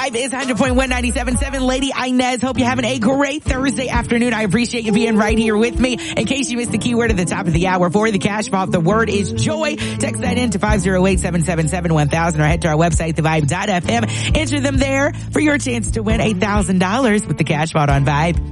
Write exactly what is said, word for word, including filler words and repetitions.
Vibe is one hundred point one ninety-seven point seven. Lady Inez, hope you're having a great Thursday afternoon. I appreciate you being right here with me. In case you missed the keyword at the top of the hour for the cash vault, the word is joy. Text that in to five oh eight, seven seven seven, one thousand or head to our website, the vibe dot f m. Enter them there for your chance to win one thousand dollars with the cash vault on Vibe.